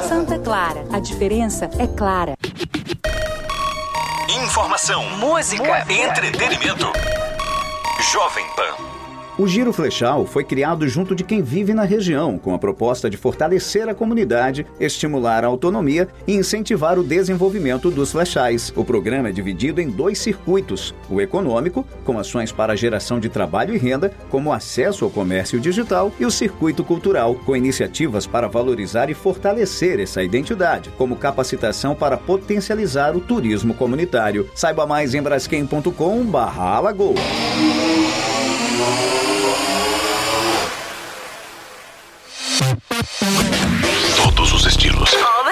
Santa Clara, a diferença é clara. Informação, música, entretenimento. Jovem Pan. O Giro Flechal foi criado junto de quem vive na região, com a proposta de fortalecer a comunidade, estimular a autonomia e incentivar o desenvolvimento dos flechais. O programa é dividido em 2 circuitos: o econômico, com ações para a geração de trabalho e renda, como acesso ao comércio digital, e o circuito cultural, com iniciativas para valorizar e fortalecer essa identidade, como capacitação para potencializar o turismo comunitário. Saiba mais em braskem.com/Alagoas.